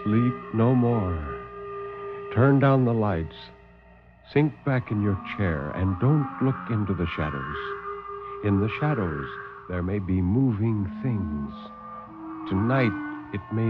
Sleep no more. Turn down the lights. Sink back in your chair and don't look into the shadows. In the shadows, there may be moving things. Tonight, it may